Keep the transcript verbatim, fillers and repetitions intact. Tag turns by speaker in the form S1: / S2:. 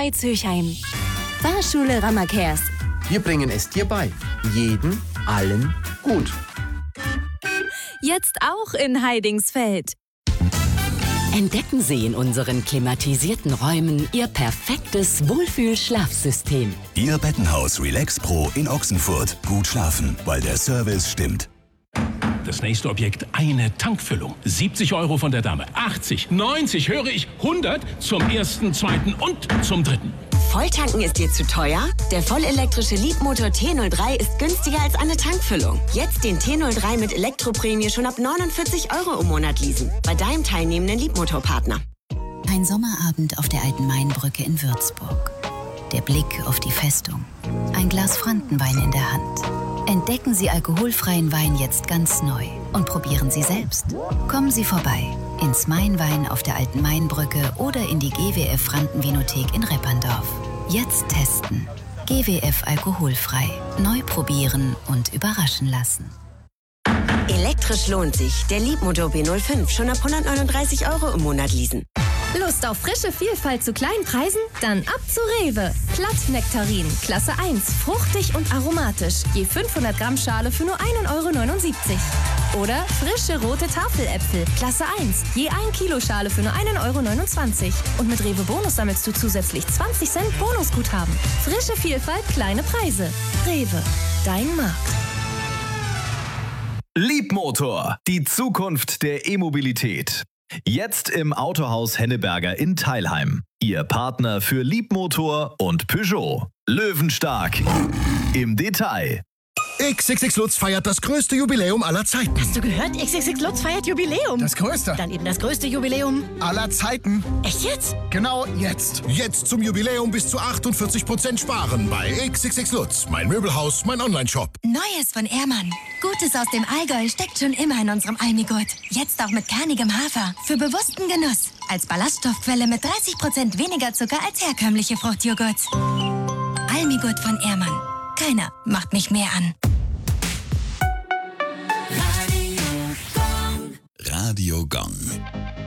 S1: Veitshöchheim. Fahrschule Rammerkers.
S2: Wir bringen es dir bei. Jeden, allen, gut.
S1: Jetzt auch in Heidingsfeld.
S3: Entdecken Sie in unseren klimatisierten Räumen Ihr perfektes Wohlfühl-Schlafsystem.
S4: Ihr Bettenhaus Relax Pro in Ochsenfurt. Gut schlafen, weil der Service stimmt.
S5: Das nächste Objekt, eine Tankfüllung. siebzig Euro von der Dame. achtzig, neunzig, höre ich, hundert zum ersten, zweiten und zum dritten.
S6: Volltanken ist dir zu teuer? Der vollelektrische Leapmotor T null drei ist günstiger als eine Tankfüllung. Jetzt den T null drei mit Elektroprämie schon ab neunundvierzig Euro im Monat leasen. Bei deinem teilnehmenden Leapmotor-Partner.
S7: Ein Sommerabend auf der alten Mainbrücke in Würzburg. Der Blick auf die Festung. Ein Glas Frankenwein in der Hand. Entdecken Sie alkoholfreien Wein jetzt ganz neu und probieren Sie selbst. Kommen Sie vorbei ins Mainwein auf der alten Mainbrücke oder in die G W F Frankenvinothek in Repperndorf. Jetzt testen. G W F alkoholfrei. Neu probieren und überraschen lassen.
S6: Elektrisch lohnt sich. Der Leapmotor B null fünf schon ab hundertneununddreißig Euro im Monat leasen.
S8: Lust auf frische Vielfalt zu kleinen Preisen? Dann ab zu Rewe. Glattnektarin, Klasse eins, fruchtig und aromatisch. Je fünfhundert Gramm Schale für nur ein Euro neunundsiebzig. Oder frische rote Tafeläpfel, Klasse eins, je ein Kilo Schale für nur ein Euro neunundzwanzig. Und mit Rewe Bonus sammelst du zusätzlich zwanzig Cent Bonusguthaben. Frische Vielfalt, kleine Preise. Rewe, dein Markt.
S9: Leapmotor, die Zukunft der E-Mobilität. Jetzt im Autohaus Henneberger in Teilheim. Ihr Partner für Leapmotor und Peugeot. Löwenstark im Detail.
S10: X X X Lutz feiert das größte Jubiläum aller Zeiten.
S11: Hast du gehört? X X X Lutz feiert Jubiläum.
S10: Das größte.
S11: Dann eben das größte Jubiläum
S10: aller Zeiten.
S11: Echt jetzt?
S10: Genau jetzt. Jetzt zum Jubiläum bis zu achtundvierzig Prozent sparen bei X X X Lutz. Mein Möbelhaus, mein Online-Shop.
S12: Neues von Ehrmann. Gutes aus dem Allgäu steckt schon immer in unserem Almigurt. Jetzt auch mit kernigem Hafer. Für bewussten Genuss. Als Ballaststoffquelle mit dreißig Prozent weniger Zucker als herkömmliche Fruchtjoghurts. Almigurt von Ehrmann. Keiner macht mich mehr an.
S4: Radio Gong.